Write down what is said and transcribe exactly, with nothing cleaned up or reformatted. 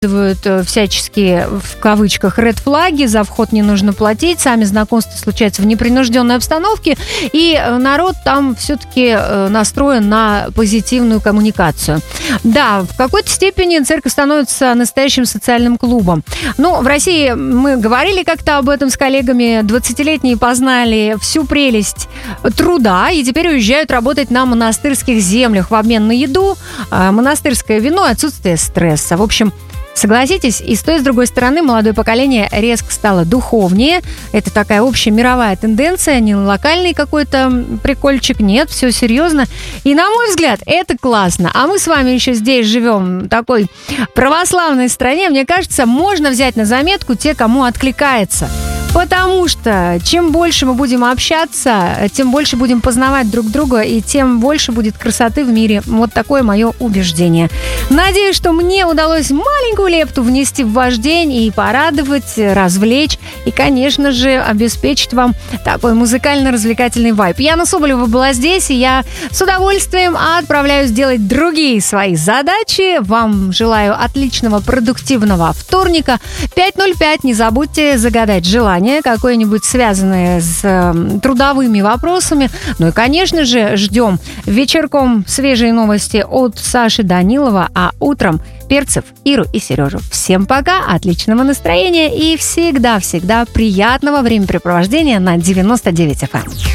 всяческие, в кавычках, ред-флаги, за вход не нужно платить, сами знакомства случаются в непринужденной обстановке, и народ там все-таки настроен на позитивную коммуникацию. Да, в какой-то степени церковь становится настоящим социальным клубом. Ну, в России мы говорили как-то об этом с коллегами, двадцатилетние познали всю прелесть труда, и теперь уезжают работать на монастырских землях в обмен на еду, монастырское вино и отсутствие стресса. В общем, согласитесь, и с той, и с другой стороны молодое поколение резко стало духовнее. Это такая общая мировая тенденция, не локальный какой-то прикольчик. Нет, все серьезно. И, на мой взгляд, это классно. А мы с вами еще здесь живем в такой православной стране. Мне кажется, можно взять на заметку те, кому откликается. Потому что чем больше мы будем общаться, тем больше будем познавать друг друга, и тем больше будет красоты в мире. Вот такое мое убеждение. Надеюсь, что мне удалось маленькую лепту внести в ваш день и порадовать, развлечь, и, конечно же, обеспечить вам такой музыкально-развлекательный вайб. Яна Соболева была здесь, и я с удовольствием отправляюсь делать другие свои задачи. Вам желаю отличного, продуктивного вторника. пять ноль пять, не забудьте загадать желание какое-нибудь связанное с э, трудовыми вопросами. Ну и, конечно же, ждем вечерком свежие новости от Саши Данилова, а утром Перцев, Иру и Сережу. Всем пока, отличного настроения и всегда-всегда приятного времяпрепровождения на девяносто девять эф эм.